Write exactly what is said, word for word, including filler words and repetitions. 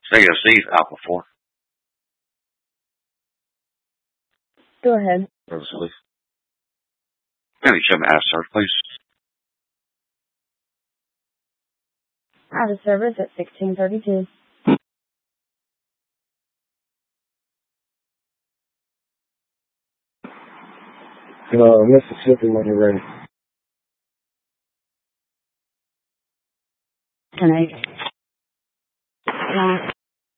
C S C Alpha four. Go ahead. Rosalie. ninety-seven half sir, please. I have a service at sixteen thirty-two. Uh, Mississippi when you're ready. ten eight.